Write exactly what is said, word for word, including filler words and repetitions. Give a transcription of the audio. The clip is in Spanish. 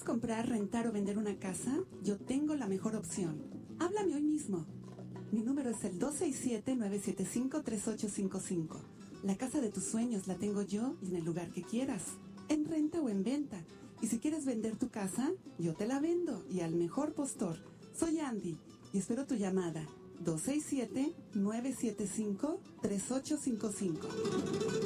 comprar, rentar o vender una casa? Yo tengo la mejor opción. Háblame hoy mismo. Mi número es el dos seis siete, nueve siete cinco, tres ocho cinco cinco. La casa de tus sueños la tengo yo y en el lugar que quieras, en renta o en venta. Y si quieres vender tu casa, yo te la vendo y al mejor postor. Soy Andy y espero tu llamada. dos seis siete, nueve siete cinco, tres ocho cinco cinco.